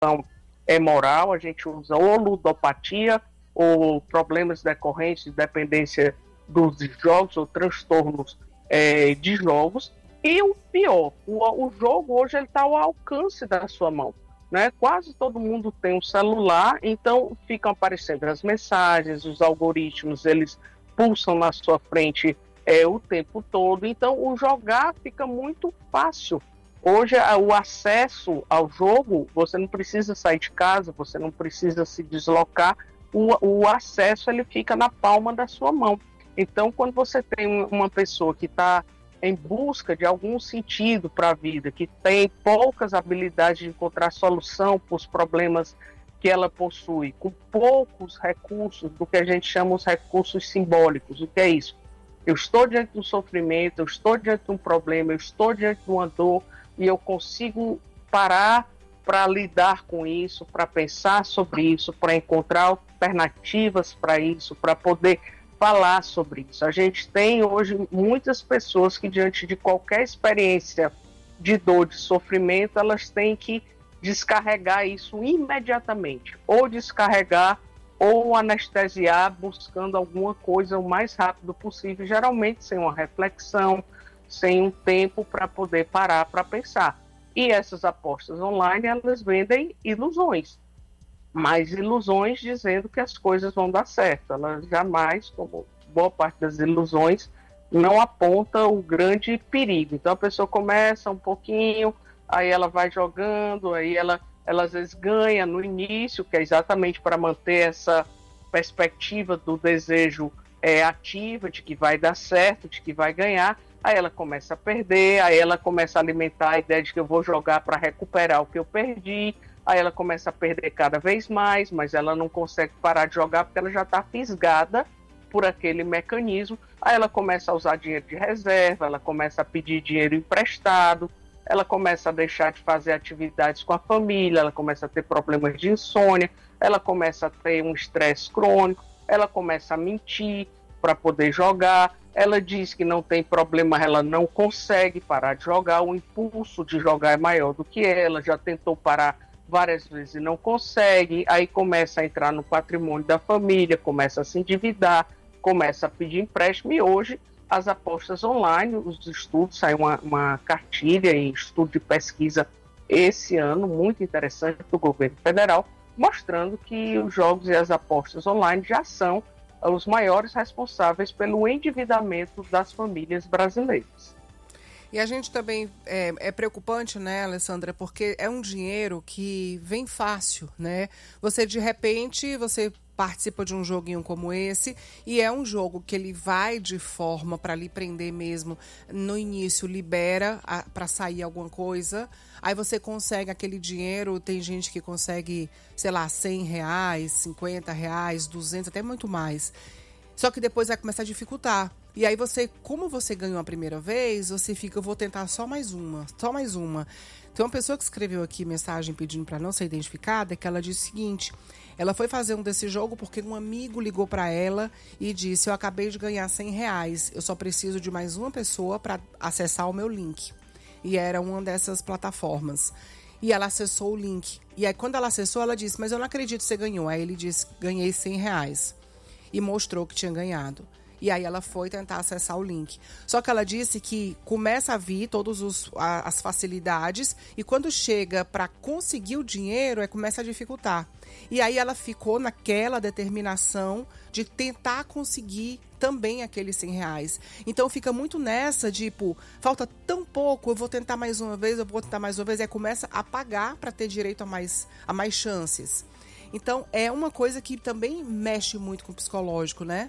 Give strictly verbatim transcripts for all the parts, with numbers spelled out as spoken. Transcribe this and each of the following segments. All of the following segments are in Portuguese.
é moral, a gente usa ou ludopatia ou problemas decorrentes de dependência dos jogos ou transtornos é, de jogos. E o pior, o, o jogo hoje está ao alcance da sua mão, né? Quase todo mundo tem um celular, então ficam aparecendo as mensagens, os algoritmos, eles pulsam na sua frente é, o tempo todo, então o jogar fica muito fácil. Hoje o acesso ao jogo, você não precisa sair de casa, você não precisa se deslocar, o, o acesso ele fica na palma da sua mão. Então, quando você tem uma pessoa que está em busca de algum sentido para a vida, que tem poucas habilidades de encontrar solução para os problemas que ela possui, com poucos recursos, do que a gente chama os recursos simbólicos. O que é isso? Eu estou diante de um sofrimento, eu estou diante de um problema, eu estou diante de uma dor, e eu consigo parar para lidar com isso, para pensar sobre isso, para encontrar alternativas para isso, para poder falar sobre isso. A gente tem hoje muitas pessoas que, diante de qualquer experiência de dor, de sofrimento, elas têm que descarregar isso imediatamente, ou descarregar ou anestesiar, buscando alguma coisa o mais rápido possível, geralmente sem uma reflexão, sem um tempo para poder parar para pensar. E essas apostas online, elas vendem ilusões, mas ilusões dizendo que as coisas vão dar certo. Elas jamais, como boa parte das ilusões, não aponta o grande perigo. Então a pessoa começa um pouquinho, aí ela vai jogando, aí ela, ela às vezes ganha no início, que é exatamente para manter essa perspectiva do desejo é, ativa, de que vai dar certo, de que vai ganhar. Aí ela começa a perder, aí ela começa a alimentar a ideia de que eu vou jogar para recuperar o que eu perdi, aí ela começa a perder cada vez mais, mas ela não consegue parar de jogar porque ela já está fisgada por aquele mecanismo. Aí ela começa a usar dinheiro de reserva, ela começa a pedir dinheiro emprestado, ela começa a deixar de fazer atividades com a família, ela começa a ter problemas de insônia, ela começa a ter um estresse crônico, ela começa a mentir para poder jogar. Ela diz que não tem problema, ela não consegue parar de jogar, o impulso de jogar é maior do que ela, já tentou parar várias vezes e não consegue, aí começa a entrar no patrimônio da família, começa a se endividar, começa a pedir empréstimo, e hoje as apostas online, os estudos, saiu uma, uma cartilha em estudo de pesquisa esse ano, muito interessante, do governo federal, mostrando que os jogos e as apostas online já são os maiores responsáveis pelo endividamento das famílias brasileiras. E a gente também é, é preocupante, né, Alessandra, porque é um dinheiro que vem fácil, né? Você, de repente, você participa de um joguinho como esse, e é um jogo que ele vai de forma para lhe prender mesmo. No início, libera para sair alguma coisa, aí você consegue aquele dinheiro, tem gente que consegue, sei lá, cem reais, cinquenta reais, duzentos, até muito mais. Só que depois vai começar a dificultar. E aí você, como você ganhou a primeira vez, você fica, eu vou tentar só mais uma, só mais uma. Tem uma pessoa que escreveu aqui mensagem pedindo para não ser identificada, que ela disse o seguinte: ela foi fazer um desse jogo porque um amigo ligou para ela e disse: eu acabei de ganhar cem reais, eu só preciso de mais uma pessoa para acessar o meu link. E era uma dessas plataformas. E ela acessou o link. E aí quando ela acessou, ela disse: mas eu não acredito que você ganhou. Aí ele disse: ganhei cem reais. E mostrou que tinha ganhado. E aí ela foi tentar acessar o link. Só que ela disse que começa a vir todas as facilidades, e quando chega para conseguir o dinheiro, aí começa a dificultar. E aí ela ficou naquela determinação de tentar conseguir também aqueles cem reais. Então fica muito nessa, tipo, falta tão pouco, eu vou tentar mais uma vez, eu vou tentar mais uma vez, e aí começa a pagar para ter direito a mais, a mais chances. Então é uma coisa que também mexe muito com o psicológico, né?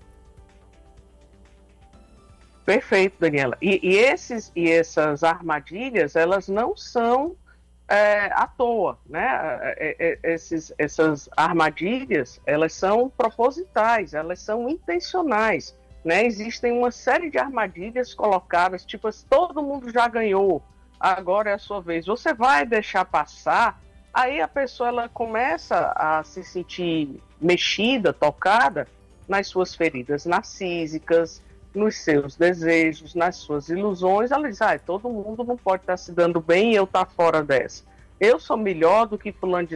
Perfeito, Daniela. E, e, esses, e essas armadilhas, elas não são é, à toa, né? É, é, esses, essas armadilhas, elas são propositais, elas são intencionais, né? Existem uma série de armadilhas colocadas, tipo, todo mundo já ganhou, agora é a sua vez. Você vai deixar passar, aí a pessoa ela começa a se sentir mexida, tocada nas suas feridas narcísicas, nos seus desejos, nas suas ilusões. Ela diz: ah, todo mundo não pode estar se dando bem e eu estar fora dessa. eu sou melhor do que fulano de